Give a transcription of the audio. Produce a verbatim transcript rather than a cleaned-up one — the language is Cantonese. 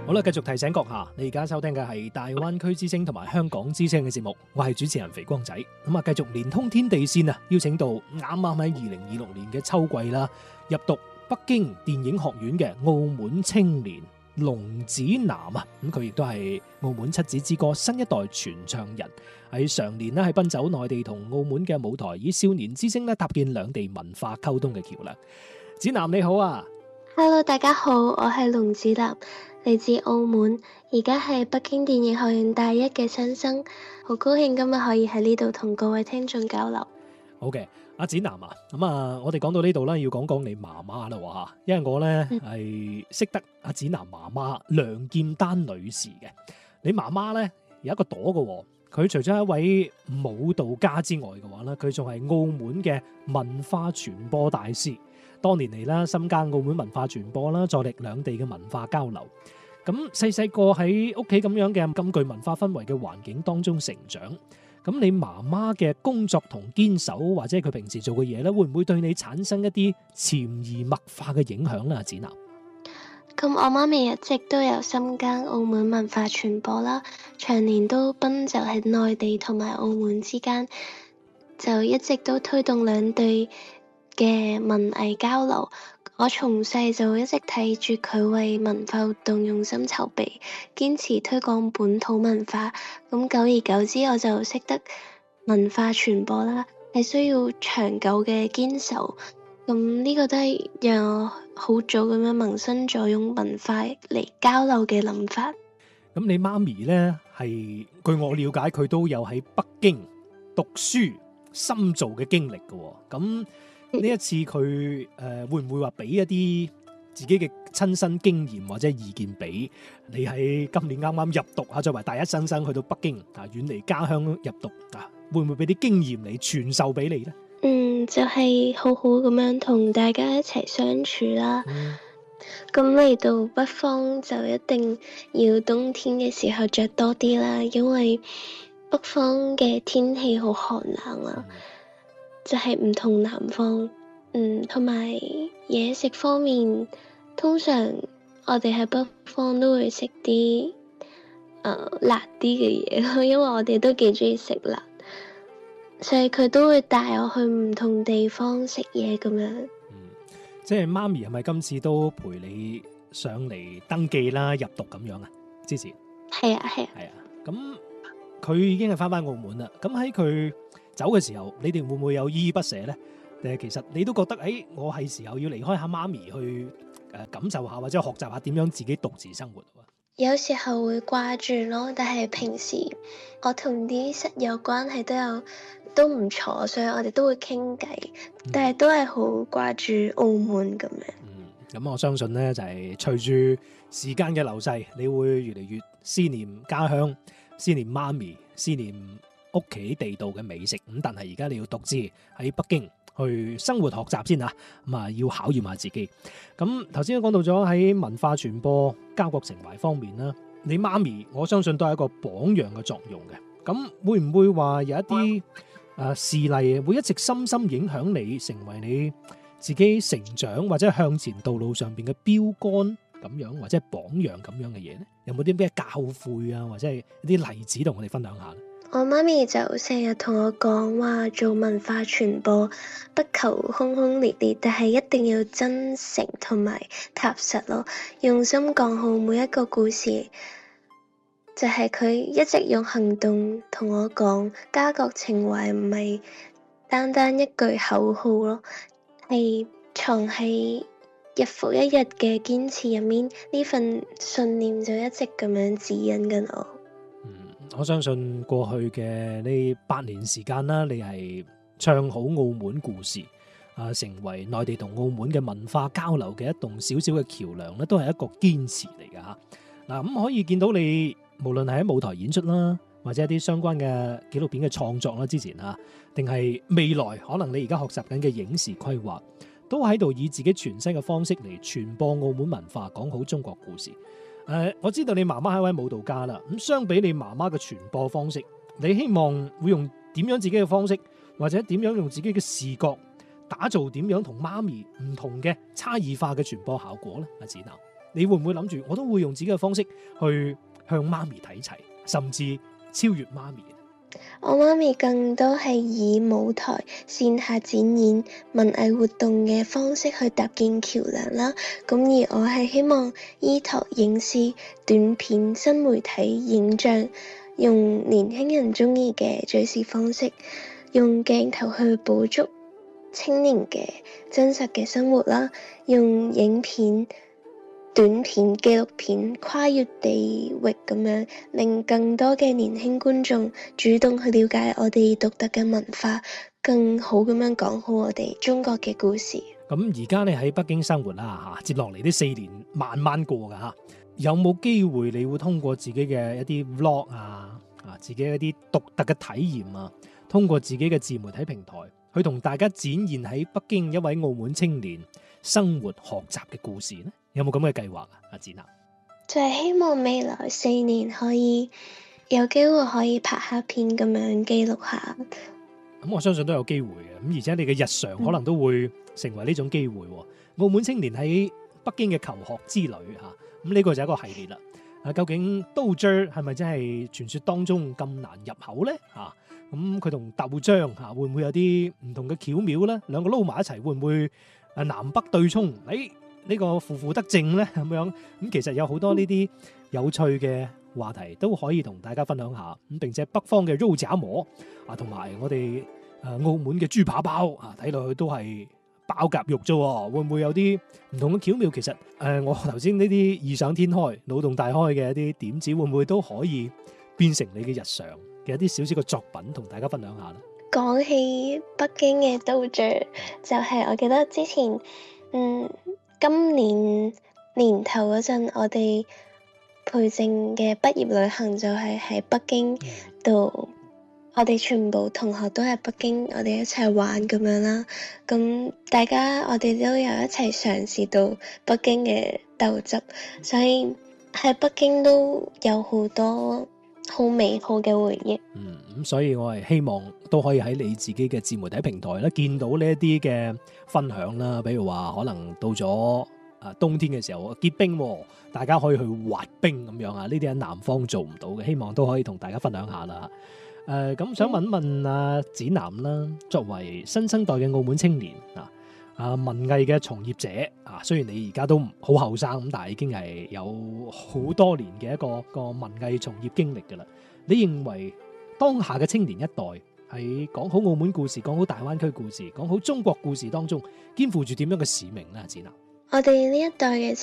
好啦，繼續提醒閣下，你而家收聽嘅係大灣區之聲同埋香港之聲嘅節目，我係主持人肥光仔。咁啊，繼續連通天地線啊，邀請到啱啱喺二零二六年嘅秋季啦，入讀北京電影學院嘅澳門青年龍子南啊，咁佢亦都係澳門七子之歌新一代傳唱人，喺常年咧係奔走內地同澳門嘅舞台，以少年之聲咧搭建兩地文化溝通嘅橋樑。子南你好啊 Hello， 大家好，我係龍子南，嚟自澳門，而家係北京電影學院大一嘅新生，好高興今日可以喺呢度同各位聽眾交流。 好嘅，阿子南啊，咁啊，我哋講到呢度啦，要講講你媽媽啦吓，因為我咧係識得阿子南媽媽梁劍丹女士嘅。你媽媽咧有一個朵嘅，佢除咗係一位舞蹈家之外嘅話咧，佢仲係澳門嘅文化傳播大師。多年嚟啦，深耕澳門文化傳播啦，助力兩地嘅文化交流。咁細細個喺屋企咁樣嘅咁具文化氛圍嘅環境當中成長，咁你媽媽嘅工作同堅守，或者佢平時做嘅嘢咧，會唔會對你產生一啲潛移默化嘅影響咧？子南， 咁我媽咪一直都有深耕澳門文化傳播啦，長年都奔走喺內地同埋澳門之間，就一直都推動兩地嘅文藝交流。我從細就一直睇住佢為文化活動用心籌備，堅持推廣本土文化。咁久而久之，我就識得文化傳播啦，係需要長久嘅堅守。咁呢個都係讓我好早咁樣萌生咗用文化嚟交流嘅諗法。 咁你媽咪呢，係據我了解，佢都有喺北京讀書深造嘅經歷嘅。咁呢一次佢誒、呃、會唔會話俾一啲自己嘅親身經驗或者意見俾你？喺今年啱啱入讀啊，作為大一新生去到北京啊，遠離家鄉入讀啊，會唔會俾啲經驗你傳授俾你呢？ 嗯，就係、是、好好咁樣同大家一齊相處啦。咁嚟、嗯、到北方就一定要冬天嘅時候着多啲啦，因為北方嘅天氣好寒冷啦。嗯就係唔同南方，嗯，同埋嘢食方面，通常我哋喺北方都會食啲誒辣啲嘅嘢咯，因為我哋都幾中意食辣，所以佢都會帶我去唔同地方食嘢咁樣。 嗯，即係媽咪係咪今次都陪你上嚟登記啦、入讀咁樣啊？之前係啊係啊係啊，咁佢已經係翻返澳門啦。咁喺佢走嘅時候，你哋會唔會有依依不捨呢？定係其實你都覺得，誒、哎，我係時候要離開下媽咪去誒、呃、感受下，或者學習下點樣自己獨自生活。 有時候會掛住咯，但係平時我同啲室友關係都有都唔錯，所以我哋都會傾偈，嗯、但係都係好掛住澳門咁樣。 嗯，咁我相信呢，就係、是、隨住時間嘅流逝，你會越嚟越思念家鄉，思念媽咪，思念屋企地道嘅美食。咁但係而家你要獨自喺北京去生活學習先啊，咁啊要考驗下自己。咁頭先都講到咗喺文化傳播、家國情懷方面啦，你媽咪我相信都係一個榜樣嘅作用嘅。咁會唔會話有一啲誒事例會一直深深影響你，成為你自己成長或者向前道路上邊嘅標杆咁樣，或者係榜樣咁樣嘅嘢呢？有冇啲咩教誨啊，或者係一啲例子同我哋分享下？ 我媽咪就成日同我講話，做文化傳播不求轟轟烈烈，但係一定要真誠同埋踏實咯，用心講好每一個故事。就係、是、佢一直用行動同我講，家國情懷唔係單單一句口號咯，係藏喺日復一日嘅堅持入面，呢份信念就一直咁樣指引緊我。 我相信過去嘅呢八年時間啦，你係唱好澳門故事啊，成為內地同澳門嘅文化交流嘅一棟小小嘅橋樑咧，都係一個堅持嚟嘅吓。嗱，咁可以見到你無論係喺舞台演出啦，或者一啲相關嘅紀錄片嘅創作啦，之前吓，定係未來可能你而家學習緊嘅影視規劃，都喺度以自己全新嘅方式嚟傳播澳門文化，講好中國故事。誒、呃，我知道你媽媽係一位舞蹈家啦。咁相比你媽媽嘅傳播方式，你希望會用點樣自己嘅方式，或者點樣用自己嘅視覺，打造點樣同媽咪唔同嘅差異化嘅傳播效果呢？阿子南， 你會唔會諗住我都會用自己嘅方式去向媽咪睇齊，甚至超越媽咪？ 我媽咪更多係以舞台、線下展演、文藝活動嘅方式去搭建橋梁啦。咁而我係希望依託影視、短片、新媒體、影像，用年輕人鍾意嘅敘事方式，用鏡頭去捕捉青年嘅真實嘅生活啦，用影片、短片、紀錄片跨越地域咁樣，令更多嘅年輕觀眾主動去了解我哋獨特嘅文化，更好咁樣講好我哋中國嘅故事。 咁而家你喺北京生活啦嚇，接落嚟呢四年慢慢過㗎嚇，有冇機會你會通過自己嘅一啲 vlog 啊啊，自己一啲獨特嘅體驗啊，通過自己嘅自媒體平台去同大家展現喺北京一位澳門青年生活學習嘅故事呢？有冇咁嘅計劃啊？阿展啊， 就係希望未來四年可以有機會可以拍下片咁樣記錄下。 咁我相信都有機會嘅，咁而且你嘅日常可能都會成為呢種機會。嗯、澳門青年喺北京嘅求學之旅嚇，咁呢個就係一個系列啦。啊，究竟豆汁兒係咪真係傳說當中咁難入口呢？嚇，咁佢同豆漿嚇會唔會有啲唔同嘅巧妙呢？兩個撈埋一齊會唔會啊南北對沖？誒、哎？呢個負負得正咧咁樣，咁其實有好多呢啲有趣嘅話題都可以同大家分享下。咁並且北方嘅肉夾饃啊，同埋我哋誒澳門嘅豬扒包啊，睇落去都係包夾肉啫，會唔會有啲唔同嘅巧妙？其實誒、呃，我頭先呢啲異想天開、腦洞大開嘅一啲點子，會唔會都可以變成你嘅日常嘅一啲少少嘅作品，同大家分享下咧？ 講起北京嘅豆汁，就係、是、我記得之前嗯。今年年頭嗰陣，我哋培正嘅畢業旅行就係喺北京度，我哋全部同學都喺北京，我哋一齊玩咁樣啦。咁大家我哋都有一齊嘗試到北京嘅豆汁，所以喺北京都有好多好美好嘅回憶。 嗯，咁所以我係希望都可以喺你自己嘅自媒體平台咧，見到呢一啲嘅分享啦。比如話可能到咗啊冬天嘅時候結冰，大家可以去滑冰咁樣啊。呢啲喺南方做唔到嘅，希望都可以同大家分享下啦。誒、呃，咁想問問啊展南啦，作為新生代嘅澳門青年啊，啊文藝嘅從業者啊，雖然你而家都好後生咁，但係已經係有好多年嘅一個一個文藝從業經歷㗎啦。你認為當下嘅青年一代喺講好澳門故事、講好大灣區故事、講好中國故事當中，肩負住點樣嘅使命呢？展南， 我哋呢一代嘅